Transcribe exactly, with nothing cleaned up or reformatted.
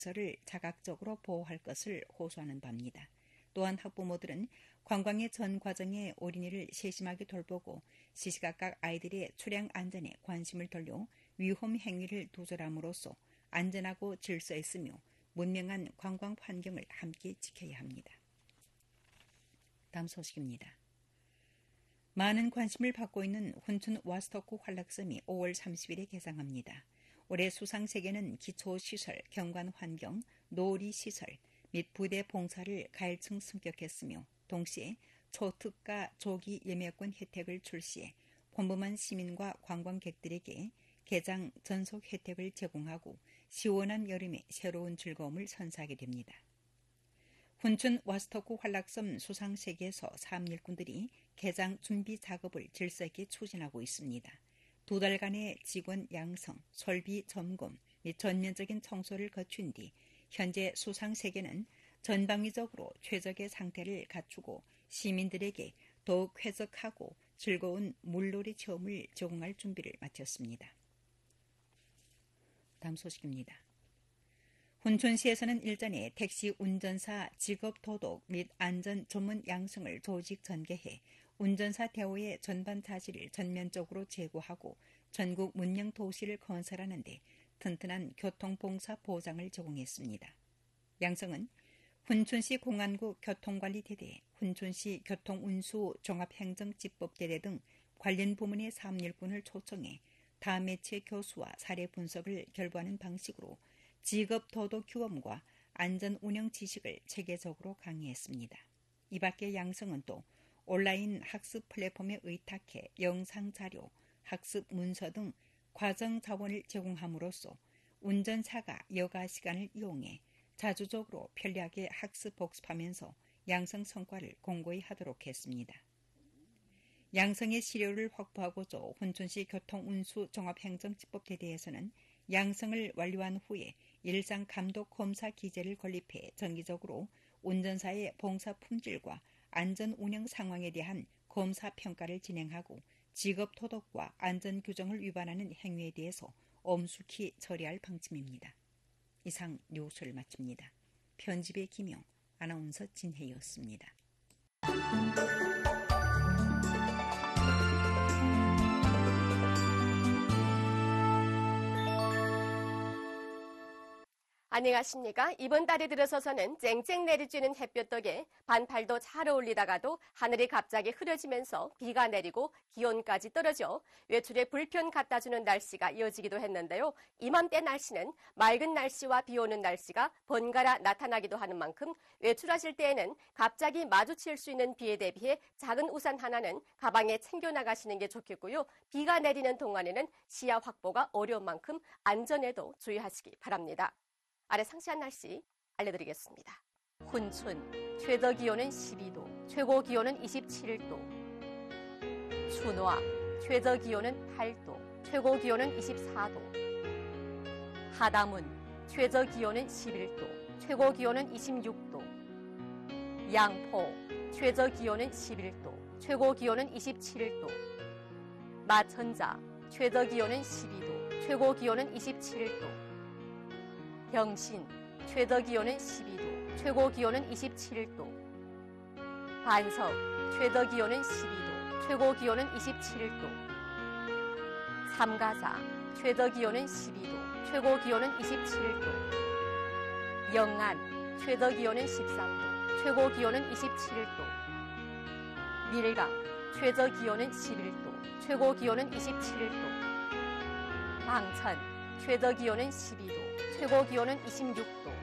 덕처를 자각적으로 보호할 것을 호소하는 바입니다. 또한 학부모들은 관광의 전 과정에 어린이를 세심하게 돌보고 시시각각 아이들의 출향 안전에 관심을 돌려 위험 행위를 두절함으로써 안전하고 질서 있으며 문명한 관광 환경을 함께 지켜야 합니다. 다음 소식입니다. 많은 관심을 받고 있는 훈춘 와스토크 환락섬이 오월 삼십일에 개장합니다. 올해 수상세계는 기초시설, 경관환경, 놀이시설 및 부대 봉사를 가일층 승격했으며 동시에 초특가 조기 예매권 혜택을 출시해 평범한 시민과 관광객들에게 개장 전속 혜택을 제공하고 시원한 여름에 새로운 즐거움을 선사하게 됩니다. 훈춘 와스토크 환락섬 수상세계에서 사업 일꾼들이 개장 준비 작업을 질서 있게 추진하고 있습니다. 두 달간의 직원 양성, 설비 점검 및 전면적인 청소를 거친 뒤 현재 수상세계는 전방위적으로 최적의 상태를 갖추고 시민들에게 더욱 쾌적하고 즐거운 물놀이 체험을 제공할 준비를 마쳤습니다. 다음 소식입니다. 훈춘시에서는 일전에 택시 운전사 직업 도덕 및 안전 전문 양성을 조직 전개해 운전사 대우의 전반 자질을 전면적으로 제고하고 전국 문명 도시를 건설하는 데 튼튼한 교통봉사 보장을 제공했습니다. 양성은 훈춘시 공안구 교통관리대대, 훈춘시 교통운수 종합행정집법대대 등 관련 부문의 사업 일꾼을 초청해 다매체 교수와 사례 분석을 결부하는 방식으로 직업 도덕 규범과 안전 운영 지식을 체계적으로 강의했습니다. 이 밖에 양성은 또 온라인 학습 플랫폼에 의탁해 영상 자료, 학습 문서 등 과정 자원을 제공함으로써 운전사가 여가 시간을 이용해 자주적으로 편리하게 학습 복습하면서 양성 성과를 공고히 하도록 했습니다. 양성의 시료를 확보하고자 훈춘시 교통운수 종합행정집법대대에서는 양성을 완료한 후에 일상 감독 검사 기제를 건립해 정기적으로 운전사의 봉사 품질과 안전 운영 상황에 대한 검사 평가를 진행하고 직업 도덕과 안전 규정을 위반하는 행위에 대해서 엄숙히 처리할 방침입니다. 이상 뉴스를 마칩니다. 편집의 김영, 아나운서 진혜였습니다. 안녕하십니까. 이번 달에 들어서서는 쨍쨍 내리쬐는 햇볕 덕에 반팔도 잘 어울리다가도 하늘이 갑자기 흐려지면서 비가 내리고 기온까지 떨어져 외출에 불편 갖다주는 날씨가 이어지기도 했는데요. 이맘때 날씨는 맑은 날씨와 비 오는 날씨가 번갈아 나타나기도 하는 만큼 외출하실 때에는 갑자기 마주칠 수 있는 비에 대비해 작은 우산 하나는 가방에 챙겨 나가시는 게 좋겠고요. 비가 내리는 동안에는 시야 확보가 어려운 만큼 안전에도 주의하시기 바랍니다. 아래 상세한 날씨 알려드리겠습니다. 훈춘, 최저 기온은 십이 도, 최고 기온은 이십칠 도. 춘화, 최저 기온은 팔 도, 최고 기온은 이십사 도. 하담은, 최저 기온은 십일 도, 최고 기온은 이십육 도. 양포, 최저 기온은 십일 도, 최고 기온은 이십칠 도. 마천자, 최저 기온은 십이 도, 최고 기온은 이십칠 도. 병신, 최저 기온은 십이 도, 최고 기온은 이십칠 도. 반석, 최저 기온은 십이 도, 최고 기온은 이십칠 도. 삼가자, 최저 기온은 십이 도, 최고 기온은 이십칠 도. 영안, 최저 기온은 십삼 도, 최고 기온은 이십칠 도. 밀강, 최저 기온은 십일 도, 최고 기온은 이십칠 도. 방천, 최저 기온은 십이 도, 최고 기온은 이십육 도.